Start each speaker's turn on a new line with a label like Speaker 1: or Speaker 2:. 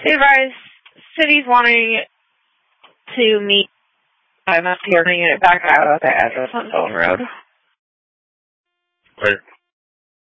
Speaker 1: They advised cities wanting to meet. I must be turning it back out at the address on Bone Road.
Speaker 2: Right.